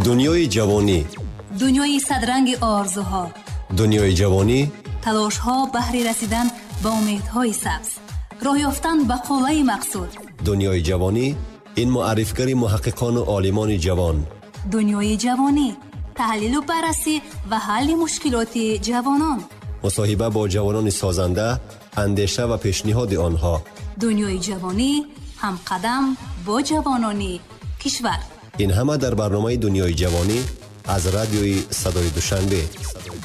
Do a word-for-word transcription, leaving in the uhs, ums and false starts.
دنیای جوانی، دنیای صدرنگ آرزوها، دنیای جوانی، تلاش‌ها بهر رسیدن به امیدهای سبز، راه یافتن به قله مقصود. دنیای جوانی این معرفگر محققان و عالمان جوان. دنیای جوانی، تحلیل و بررسی و حل مشکلات جوانان. مصاحبه با جوانان سازنده، اندیشه و پیشنهاد آنها. دنیای جوانی، هم قدم با جوانان کشور. این همه در برنامه دنیای جوانی از رادیوی صدای دوشنبه.